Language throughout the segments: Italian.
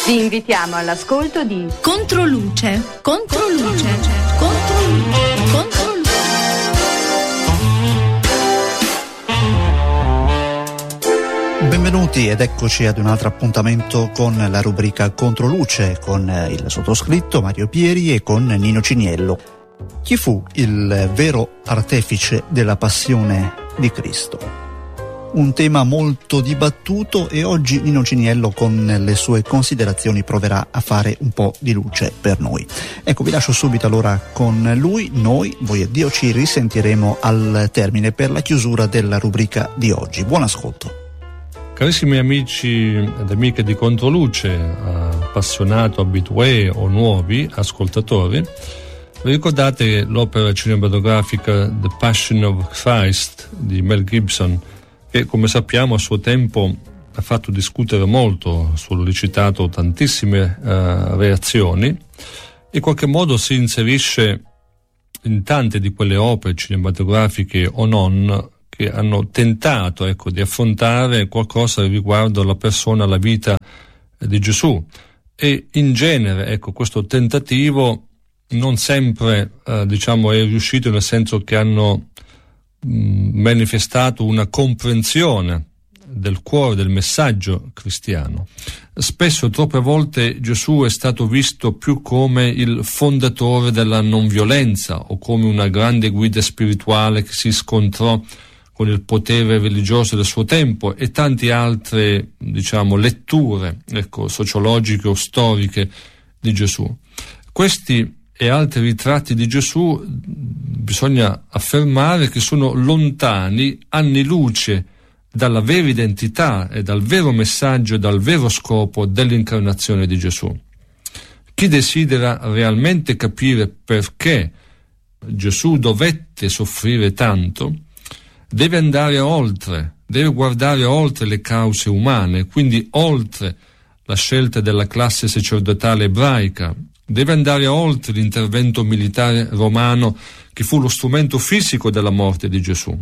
Vi invitiamo all'ascolto di Controluce, Controluce, Controluce, Controluce. Benvenuti ed eccoci ad un altro appuntamento con la rubrica Controluce con il sottoscritto Mario Pieri e con Nino Ciniello. Chi fu il vero artefice della passione di Cristo? Un tema molto dibattuto e oggi Nino Ciniello con le sue considerazioni proverà a fare un po' di luce per noi. Ecco, vi lascio subito allora con lui. Noi, voi e Dio, ci risentiremo al termine per la chiusura della rubrica di oggi. Buon ascolto. Carissimi amici ed amiche di Controluce, appassionato, abitué o nuovi ascoltatori, vi ricordate l'opera cinematografica The Passion of Christ di Mel Gibson, che come sappiamo a suo tempo ha fatto discutere molto, ha sollecitato tantissime reazioni, in qualche modo si inserisce in tante di quelle opere cinematografiche o non che hanno tentato, di affrontare qualcosa riguardo alla persona, alla vita di Gesù. E in genere, questo tentativo non sempre, è riuscito, nel senso che hanno manifestato una comprensione del cuore del messaggio cristiano. Spesso, troppe volte, Gesù è stato visto più come il fondatore della non violenza o come una grande guida spirituale che si scontrò con il potere religioso del suo tempo e tante altre, letture, sociologiche o storiche di Gesù. Questi e altri ritratti di Gesù bisogna affermare che sono lontani anni luce dalla vera identità e dal vero messaggio e dal vero scopo dell'incarnazione di Gesù. Chi desidera realmente capire perché Gesù dovette soffrire tanto deve andare oltre, deve guardare oltre le cause umane, quindi oltre la scelta della classe sacerdotale ebraica, deve andare oltre l'intervento militare romano che fu lo strumento fisico della morte di Gesù.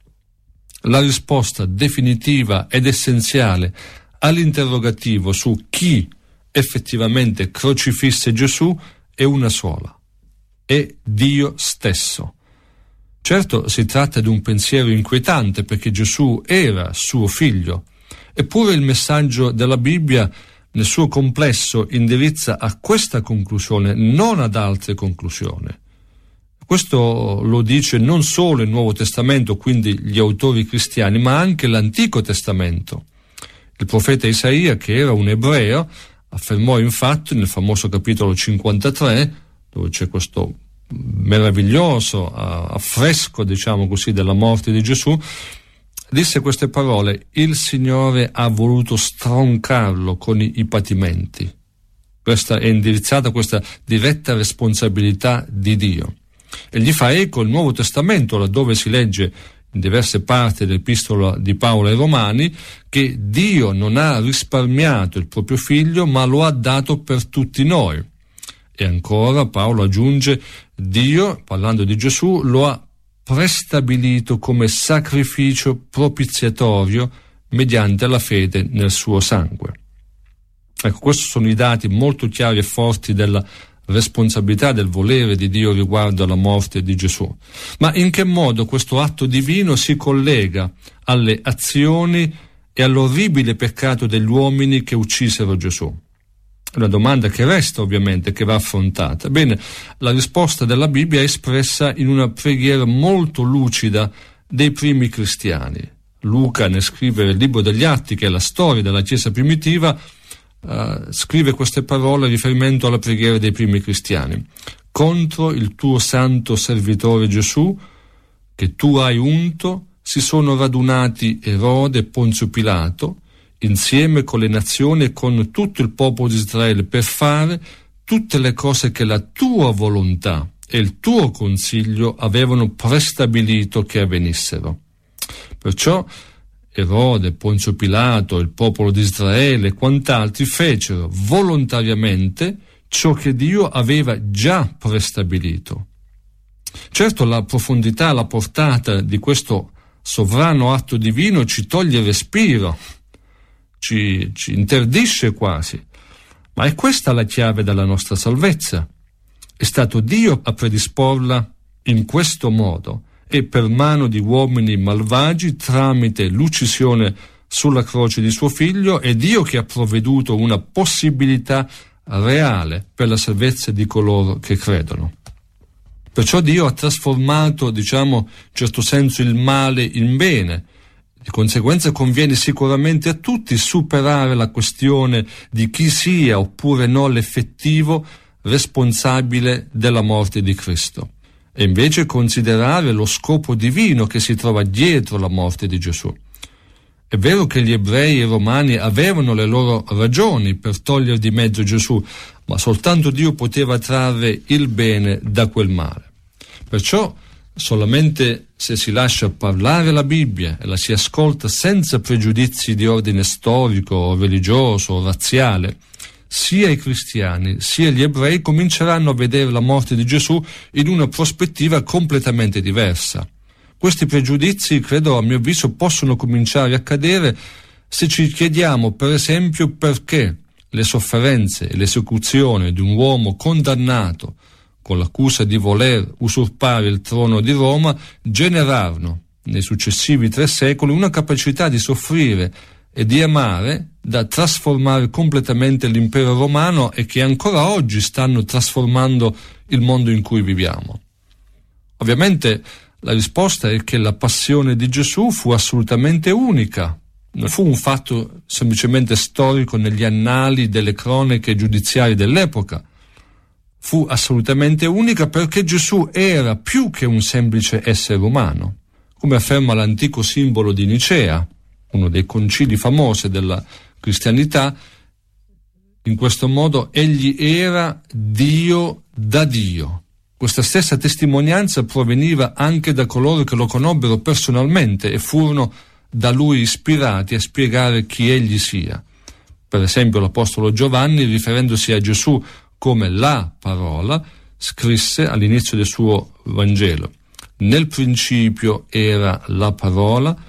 La risposta definitiva ed essenziale all'interrogativo su chi effettivamente crocifisse Gesù è una sola: è Dio stesso. Certo, si tratta di un pensiero inquietante perché Gesù era suo figlio, eppure il messaggio della Bibbia nel suo complesso indirizza a questa conclusione, non ad altre conclusioni. Questo lo dice non solo il Nuovo Testamento, quindi gli autori cristiani, ma anche l'Antico Testamento. Il profeta Isaia, che era un ebreo, affermò infatti nel famoso capitolo 53, dove c'è questo meraviglioso affresco, della morte di Gesù, disse queste parole: il Signore ha voluto stroncarlo con i patimenti. Questa è indirizzata, questa diretta responsabilità di Dio. E gli fa eco il Nuovo Testamento, laddove si legge in diverse parti dell'epistola di Paolo ai Romani che Dio non ha risparmiato il proprio figlio, ma lo ha dato per tutti noi. E ancora Paolo aggiunge: Dio, parlando di Gesù, lo ha prestabilito come sacrificio propiziatorio mediante la fede nel suo sangue. Questi sono i dati molto chiari e forti della responsabilità del volere di Dio riguardo alla morte di Gesù. Ma in che modo questo atto divino si collega alle azioni e all'orribile peccato degli uomini che uccisero Gesù? Una domanda che resta, ovviamente, che va affrontata. Bene, la risposta della Bibbia è espressa in una preghiera molto lucida dei primi cristiani. Luca, nel scrivere il libro degli Atti, che è la storia della Chiesa primitiva, scrive queste parole a riferimento alla preghiera dei primi cristiani. Contro il tuo santo servitore Gesù, che tu hai unto, si sono radunati Erode e Ponzio Pilato, insieme con le nazioni e con tutto il popolo di Israele, per fare tutte le cose che la tua volontà e il tuo consiglio avevano prestabilito che avvenissero. Perciò Erode, Ponzio Pilato, il popolo di Israele e quant'altri fecero volontariamente ciò che Dio aveva già prestabilito. Certo, la profondità, la portata di questo sovrano atto divino ci toglie respiro, ci interdisce quasi, Ma è questa la chiave della nostra salvezza. È stato Dio a predisporla in questo modo e per mano di uomini malvagi tramite l'uccisione sulla croce di suo figlio. È Dio che ha provveduto una possibilità reale per la salvezza di coloro che credono. Perciò Dio ha trasformato, in certo senso, il male in bene. Di conseguenza conviene sicuramente a tutti superare la questione di chi sia oppure no l'effettivo responsabile della morte di Cristo, e invece considerare lo scopo divino che si trova dietro la morte di Gesù. È vero che gli ebrei e i romani avevano le loro ragioni per togliere di mezzo Gesù, ma soltanto Dio poteva trarre il bene da quel male. Perciò solamente se si lascia parlare la Bibbia e la si ascolta senza pregiudizi di ordine storico, religioso o razziale, sia i cristiani sia gli ebrei cominceranno a vedere la morte di Gesù in una prospettiva completamente diversa. Questi pregiudizi, credo, a mio avviso, possono cominciare a cadere se ci chiediamo, per esempio, perché le sofferenze e l'esecuzione di un uomo condannato con l'accusa di voler usurpare il trono di Roma generarono nei successivi 3 secoli una capacità di soffrire e di amare da trasformare completamente l'impero romano e che ancora oggi stanno trasformando il mondo in cui viviamo. Ovviamente la risposta è che la passione di Gesù fu assolutamente unica. Non fu un fatto semplicemente storico negli annali delle cronache giudiziarie dell'epoca. Fu assolutamente unica perché Gesù era più che un semplice essere umano, come afferma l'antico simbolo di Nicea, uno dei concili famosi della cristianità. In questo modo egli era Dio da Dio. Questa stessa testimonianza proveniva anche da coloro che lo conobbero personalmente e furono da lui ispirati a spiegare chi egli sia. Per esempio l'apostolo Giovanni, riferendosi a Gesù come la parola, scrisse all'inizio del suo Vangelo: nel principio era la parola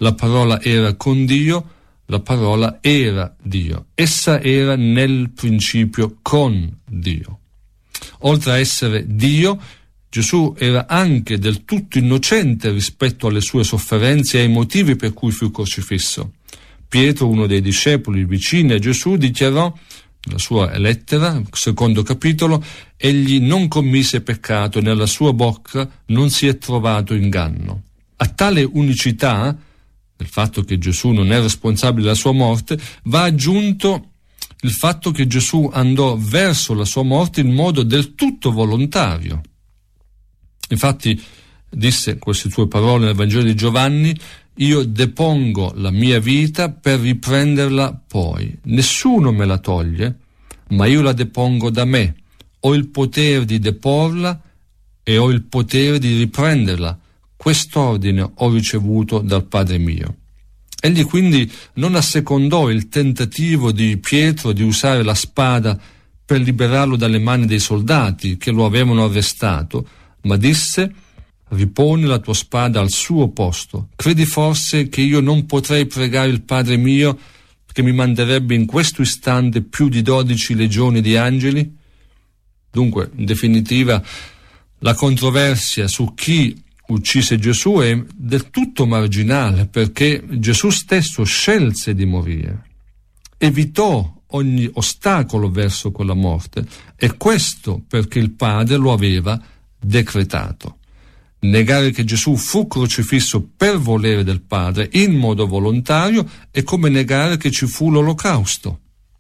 era con Dio, la parola era Dio. Essa era nel principio con Dio. Oltre a essere Dio, Gesù era anche del tutto innocente rispetto alle sue sofferenze e ai motivi per cui fu crocifisso. Pietro, uno dei discepoli vicini a Gesù, dichiarò nella sua lettera, 2 capitolo, egli non commise peccato, nella sua bocca non si è trovato inganno. A tale unicità, del fatto che Gesù non è responsabile della sua morte, va aggiunto il fatto che Gesù andò verso la sua morte in modo del tutto volontario. Infatti disse queste sue parole nel Vangelo di Giovanni: io depongo la mia vita per riprenderla poi. Nessuno me la toglie, ma io la depongo da me. Ho il potere di deporla e ho il potere di riprenderla. Quest'ordine ho ricevuto dal Padre mio. Egli quindi non assecondò il tentativo di Pietro di usare la spada per liberarlo dalle mani dei soldati che lo avevano arrestato, ma disse: riponi la tua spada al suo posto. Credi forse che io non potrei pregare il Padre mio che mi manderebbe in questo istante più di 12 legioni di angeli? Dunque, in definitiva, la controversia su chi uccise Gesù è del tutto marginale, perché Gesù stesso scelse di morire, evitò ogni ostacolo verso quella morte, e questo perché il Padre lo aveva decretato. Negare che Gesù fu crocifisso per volere del Padre in modo volontario è come negare che ci fu l'Olocausto.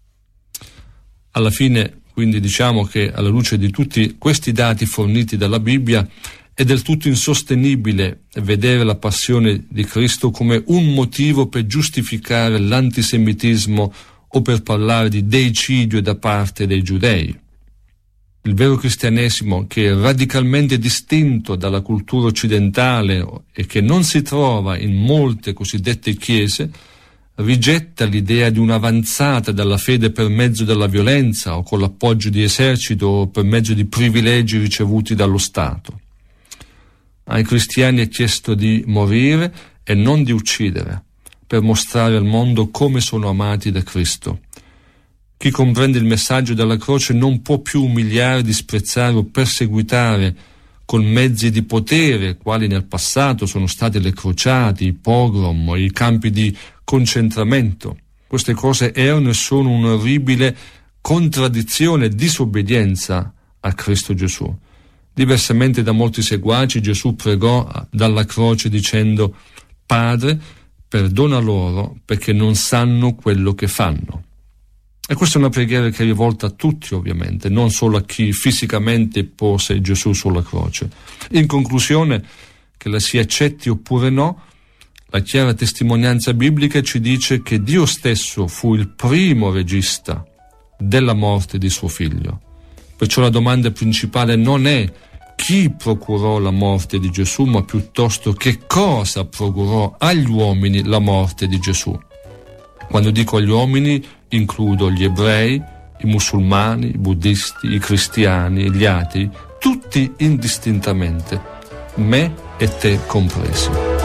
Alla fine, quindi, diciamo che alla luce di tutti questi dati forniti dalla Bibbia è del tutto insostenibile vedere la passione di Cristo come un motivo per giustificare l'antisemitismo o per parlare di deicidio da parte dei giudei. Il vero cristianesimo, che è radicalmente distinto dalla cultura occidentale e che non si trova in molte cosiddette chiese, rigetta l'idea di un'avanzata della fede per mezzo della violenza o con l'appoggio di esercito o per mezzo di privilegi ricevuti dallo Stato. Ai cristiani è chiesto di morire e non di uccidere, per mostrare al mondo come sono amati da Cristo. Chi comprende il messaggio della croce non può più umiliare, disprezzare o perseguitare con mezzi di potere, quali nel passato sono stati le crociate, i pogrom, i campi di concentramento. Queste cose erano e sono un'orribile contraddizione e disobbedienza a Cristo Gesù. Diversamente da molti seguaci, Gesù pregò dalla croce dicendo: Padre, perdona loro perché non sanno quello che fanno. E questa è una preghiera che è rivolta a tutti, ovviamente, non solo a chi fisicamente pose Gesù sulla croce. In conclusione, che la si accetti oppure no, la chiara testimonianza biblica ci dice che Dio stesso fu il primo regista della morte di suo figlio. Perciò la domanda principale non è chi procurò la morte di Gesù, ma piuttosto che cosa procurò agli uomini la morte di Gesù. Quando dico agli uomini, includo gli ebrei, i musulmani, i buddisti, i cristiani, gli atei, tutti indistintamente, me e te compresi.